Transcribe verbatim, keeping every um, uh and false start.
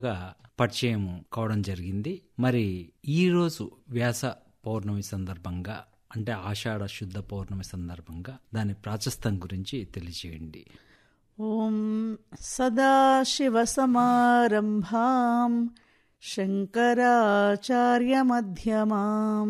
గా పరిచయం కావడం జరిగింది. మరి ఈరోజు వ్యాస పౌర్ణమి సందర్భంగా, అంటే ఆషాఢ శుద్ధ పౌర్ణమి సందర్భంగా దాని ప్రాశస్త్యం గురించి తెలియజేయండి. ఓం సదాశివసమారంభాం శంకరాచార్యమధ్యమాం